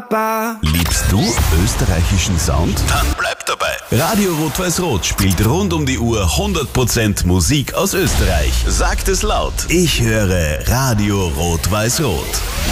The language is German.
Papa. Liebst du österreichischen Sound? Dann bleib dabei. Radio Rot-Weiß-Rot spielt rund um die Uhr 100% Musik aus Österreich. Sagt es laut. Ich höre Radio Rot-Weiß-Rot.